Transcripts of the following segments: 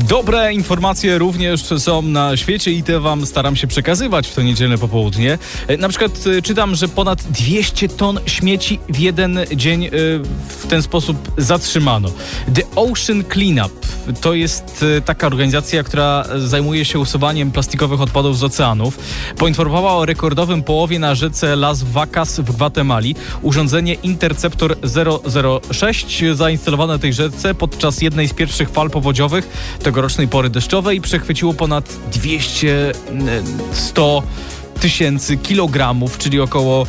Dobre informacje również są na świecie i te wam staram się przekazywać w to niedzielne popołudnie. Na przykład czytam, że ponad 200 ton śmieci w jeden dzień w ten sposób zatrzymano. The Ocean Cleanup to jest taka organizacja, która zajmuje się usuwaniem plastikowych odpadów z oceanów. Poinformowała o rekordowym połowie na rzece Las Vacas w Gwatemali. Urządzenie Interceptor 006 zainstalowane na tej rzece podczas jednej z pierwszych fal powodziowych tegorocznej pory deszczowej przechwyciło ponad 100 tysięcy kilogramów, czyli około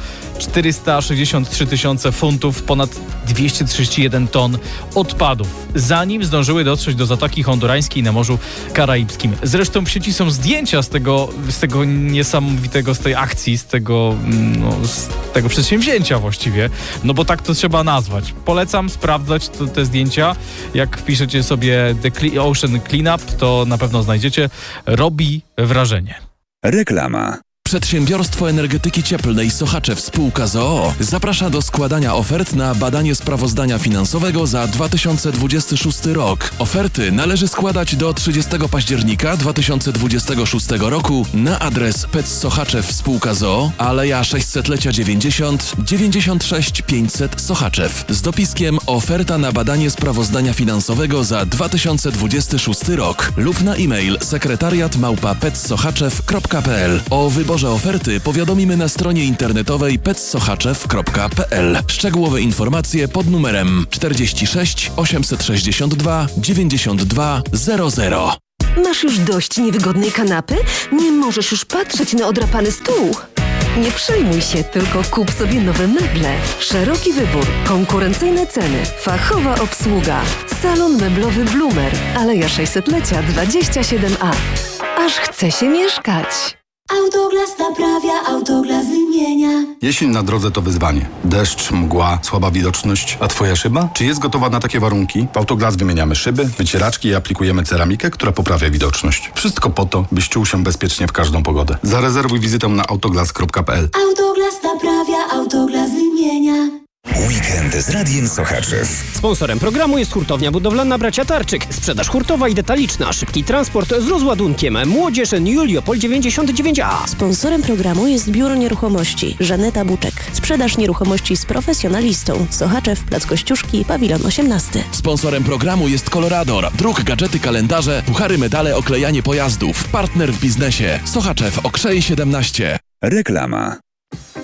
463 tysiące funtów, ponad 231 ton odpadów, zanim zdążyły dotrzeć do Zatoki Hondurańskiej na Morzu Karaibskim. Zresztą w sieci są zdjęcia z tego niesamowitego, z tej akcji, z tego przedsięwzięcia właściwie, no bo tak to trzeba nazwać. Polecam sprawdzać te zdjęcia. Jak wpiszecie sobie The Ocean Cleanup, to na pewno znajdziecie. Robi wrażenie. Reklama. Przedsiębiorstwo Energetyki Cieplnej Sochaczew Spółka z o.o. zaprasza do składania ofert na badanie sprawozdania finansowego za 2026 rok. Oferty należy składać do 30 października 2026 roku na adres PEC Sochaczew Spółka z o.o. Aleja 600-lecia 90 96 500 Sochaczew z dopiskiem oferta na badanie sprawozdania finansowego za 2026 rok lub na e-mail sekretariat@pecsochaczew.pl. O wyborze oferty powiadomimy na stronie internetowej pecsochaczew.pl. Szczegółowe informacje pod numerem 46 862 92 00. Masz już dość niewygodnej kanapy? Nie możesz już patrzeć na odrapany stół? Nie przejmuj się, tylko kup sobie nowe meble. Szeroki wybór, konkurencyjne ceny, fachowa obsługa. Salon meblowy Bloomer, Aleja 600-lecia 27A. Aż chce się mieszkać. Autoglas naprawia, Autoglas wymienia. Jesień na drodze to wyzwanie. Deszcz, mgła, słaba widoczność. A twoja szyba? Czy jest gotowa na takie warunki? W Autoglas wymieniamy szyby, wycieraczki i aplikujemy ceramikę, która poprawia widoczność. Wszystko po to, byś czuł się bezpiecznie w każdą pogodę. Zarezerwuj wizytę na autoglas.pl. Autoglas naprawia, Autoglas wymienia. Weekend z Radiem Sochaczew. Sponsorem programu jest hurtownia budowlana Bracia Tarczyk. Sprzedaż hurtowa i detaliczna. Szybki transport z rozładunkiem. Młodzież Juliopol 99A. Sponsorem programu jest Biuro Nieruchomości Żaneta Buczek. Sprzedaż nieruchomości z profesjonalistą. Sochaczew, Plac Kościuszki, Pawilon 18. Sponsorem programu jest Colorador. Druk, gadżety, kalendarze, puchary, medale, oklejanie pojazdów. Partner w biznesie. Sochaczew, Okrzej 17. Reklama.